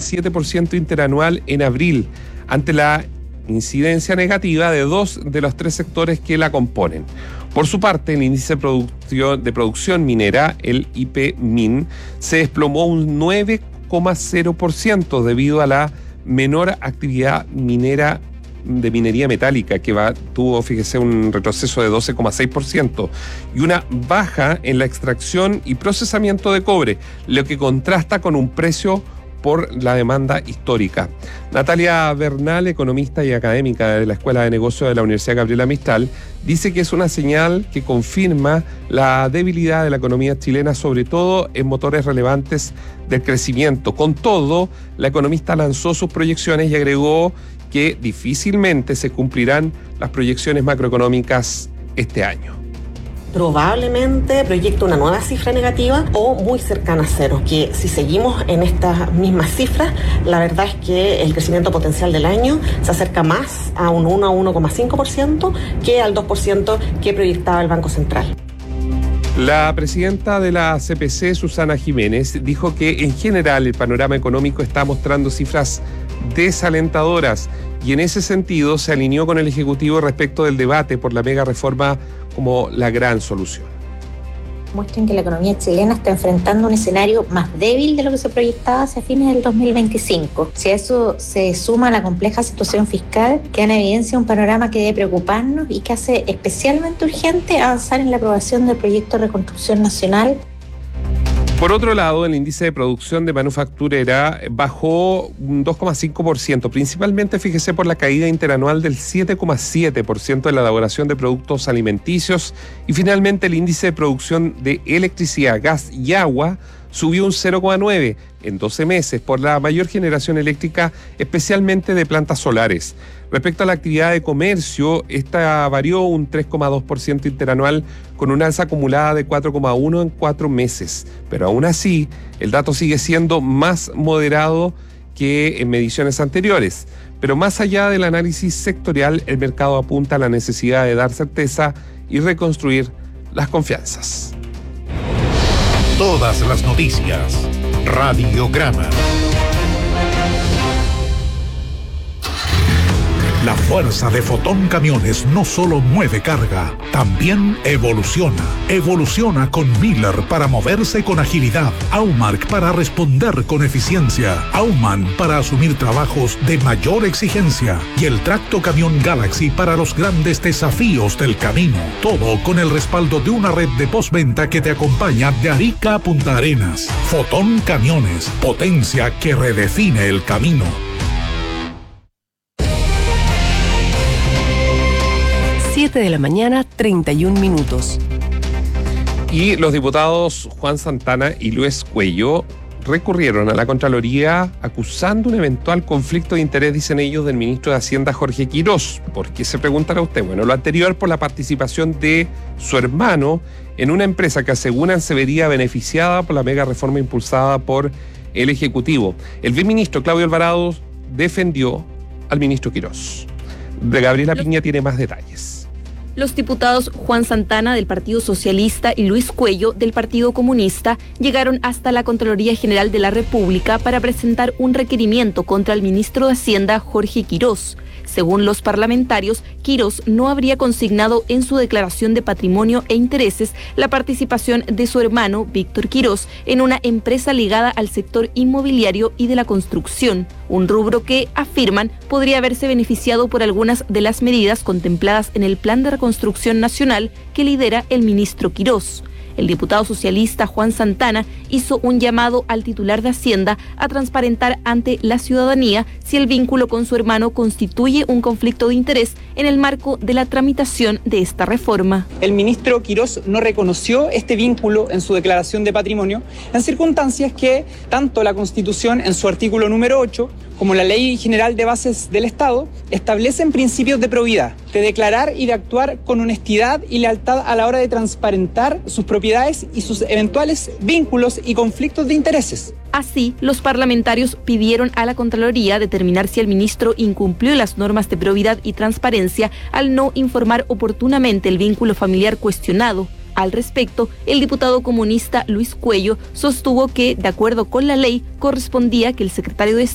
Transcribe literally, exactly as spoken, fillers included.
siete por ciento interanual en abril, ante la incidencia negativa de dos de los tres sectores que la componen. Por su parte, el índice de producción, de producción minera, el I P M I N, se desplomó un nueve coma cero por ciento debido a la menor actividad minera de minería metálica, que va, tuvo, fíjese, un retroceso de doce coma seis por ciento y una baja en la extracción y procesamiento de cobre, lo que contrasta con un precio por la demanda histórica. Natalia Bernal, economista y académica de la Escuela de Negocios de la Universidad Gabriela Mistral, dice que es una señal que confirma la debilidad de la economía chilena, sobre todo en motores relevantes del crecimiento. Con todo, la economista lanzó sus proyecciones y agregó que difícilmente se cumplirán las proyecciones macroeconómicas este año. Probablemente proyecta una nueva cifra negativa o muy cercana a cero, que si seguimos en estas mismas cifras, la verdad es que el crecimiento potencial del año se acerca más a un uno a uno coma cinco por ciento que al dos por ciento que proyectaba el Banco Central. La presidenta de la C P C, Susana Jiménez, dijo que en general el panorama económico está mostrando cifras desalentadoras y en ese sentido se alineó con el Ejecutivo respecto del debate por la mega reforma como la gran solución. Muestran que la economía chilena está enfrentando un escenario más débil de lo que se proyectaba hacia fines del dos mil veinticinco. Si a eso se suma la compleja situación fiscal, queda en evidencia un panorama que debe preocuparnos y que hace especialmente urgente avanzar en la aprobación del proyecto de reconstrucción nacional. Por otro lado, el índice de producción de manufacturera bajó un dos coma cinco por ciento, principalmente, fíjese, por la caída interanual del siete coma siete por ciento de la elaboración de productos alimenticios. Y finalmente, el índice de producción de electricidad, gas y agua subió un cero coma nueve por ciento en doce meses por la mayor generación eléctrica, especialmente de plantas solares. Respecto a la actividad de comercio, esta varió un tres coma dos por ciento interanual con una alza acumulada de cuatro coma uno por ciento en cuatro meses. Pero aún así, el dato sigue siendo más moderado que en mediciones anteriores. Pero más allá del análisis sectorial, el mercado apunta a la necesidad de dar certeza y reconstruir las confianzas. Todas las noticias. Radiograma. La fuerza de Fotón Camiones no solo mueve carga, también evoluciona. Evoluciona con Miller para moverse con agilidad, Aumark para responder con eficiencia, Aumann para asumir trabajos de mayor exigencia y el Tracto Camión Galaxy para los grandes desafíos del camino. Todo con el respaldo de una red de postventa que te acompaña de Arica a Punta Arenas. Fotón Camiones, potencia que redefine el camino. siete de la mañana, treinta y un minutos. Y los diputados Juan Santana y Luis Cuello recurrieron a la Contraloría acusando un eventual conflicto de interés, dicen ellos, del ministro de Hacienda, Jorge Quirós. ¿Por qué, se preguntará usted? Bueno, lo anterior por la participación de su hermano en una empresa que aseguran se vería beneficiada por la mega reforma impulsada por el Ejecutivo. El viceministro Claudio Alvarado defendió al ministro Quirós. De Gabriela Piña tiene más detalles. Los diputados Juan Santana del Partido Socialista y Luis Cuello del Partido Comunista llegaron hasta la Contraloría General de la República para presentar un requerimiento contra el ministro de Hacienda, Jorge Quirós. Según los parlamentarios, Quirós no habría consignado en su declaración de patrimonio e intereses la participación de su hermano, Víctor Quirós, en una empresa ligada al sector inmobiliario y de la construcción, un rubro que, afirman, podría haberse beneficiado por algunas de las medidas contempladas en el Plan de Reconstrucción Nacional que lidera el ministro Quirós. El diputado socialista Juan Santana hizo un llamado al titular de Hacienda a transparentar ante la ciudadanía si el vínculo con su hermano constituye un conflicto de interés en el marco de la tramitación de esta reforma. El ministro Quirós no reconoció este vínculo en su declaración de patrimonio en circunstancias que tanto la Constitución en su artículo número ocho como la Ley General de Bases del Estado establecen principios de probidad, de declarar y de actuar con honestidad y lealtad a la hora de transparentar sus propiedades y sus eventuales vínculos y conflictos de intereses. Así, los parlamentarios pidieron a la Contraloría determinar si el ministro incumplió las normas de probidad y transparencia al no informar oportunamente el vínculo familiar cuestionado. Al respecto, el diputado comunista Luis Cuello sostuvo que, de acuerdo con la ley, correspondía que el secretario de